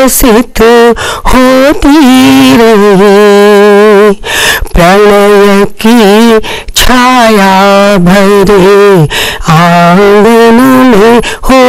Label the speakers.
Speaker 1: विकसित होती रहे। प्रणय की छाया भरे आंगन में हो